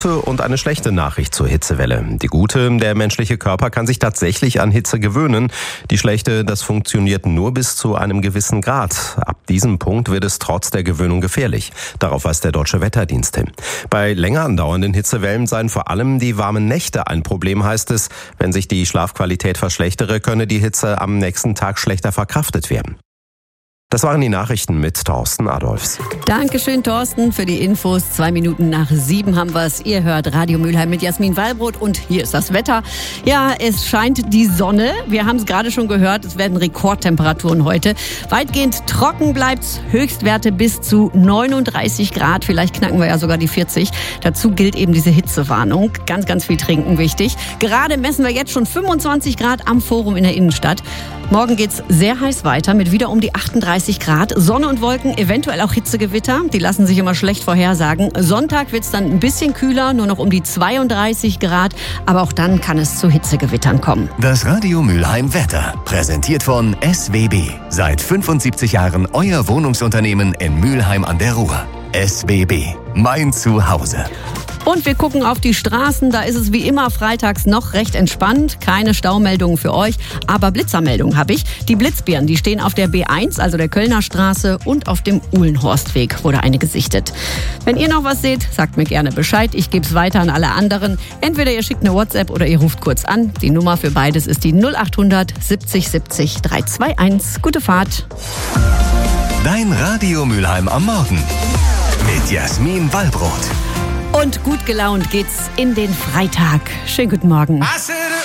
Und eine schlechte Nachricht zur Hitzewelle. Die gute, der menschliche Körper kann sich tatsächlich an Hitze gewöhnen. Die schlechte, das funktioniert nur bis zu einem gewissen Grad. Ab diesem Punkt wird es trotz der Gewöhnung gefährlich. Darauf weist der Deutsche Wetterdienst hin. Bei länger andauernden Hitzewellen seien vor allem die warmen Nächte ein Problem, heißt es. Wenn sich die Schlafqualität verschlechtere, könne die Hitze am nächsten Tag schlechter verkraftet werden. Das waren die Nachrichten mit Thorsten Adolfs. Dankeschön, Thorsten, für die Infos. 7:02 haben wir es. Ihr hört Radio Mülheim mit Jasmin Wallbrot und hier ist das Wetter. Ja, es scheint die Sonne. Wir haben es gerade schon gehört, es werden Rekordtemperaturen heute. Weitgehend trocken bleibt's, Höchstwerte bis zu 39 Grad. Vielleicht knacken wir ja sogar die 40. Dazu gilt eben diese Hitzewarnung. Ganz, ganz viel trinken wichtig. Gerade messen wir jetzt schon 25 Grad am Forum in der Innenstadt. Morgen geht's sehr heiß weiter mit wieder um die 38 Grad. Sonne und Wolken, eventuell auch Hitzegewitter. Die lassen sich immer schlecht vorhersagen. Sonntag wird's dann ein bisschen kühler, nur noch um die 32 Grad. Aber auch dann kann es zu Hitzegewittern kommen. Das Radio Mülheim Wetter, präsentiert von SWB. Seit 75 Jahren euer Wohnungsunternehmen in Mülheim an der Ruhr. SWB, mein Zuhause. Und wir gucken auf die Straßen. Da ist es wie immer freitags noch recht entspannt. Keine Staumeldungen für euch, aber Blitzermeldungen habe ich. Die Blitzbären, die stehen auf der B1, also der Kölner Straße, und auf dem Uhlenhorstweg wurde eine gesichtet. Wenn ihr noch was seht, sagt mir gerne Bescheid. Ich gebe es weiter an alle anderen. Entweder ihr schickt eine WhatsApp oder ihr ruft kurz an. Die Nummer für beides ist die 0800 70 70 321. Gute Fahrt. Dein Radio Mülheim am Morgen mit Jasmin Wallbrot. Und gut gelaunt geht's in den Freitag. Schönen guten Morgen.